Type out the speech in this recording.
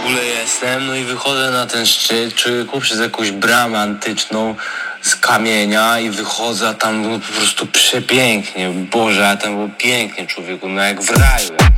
ogóle jestem, no i wychodzę na ten szczyt, człowieku, przez jakąś bramę antyczną z kamienia i wychodzę, a tam było po prostu przepięknie. Boże, a tam było pięknie, człowieku, no jak w raju.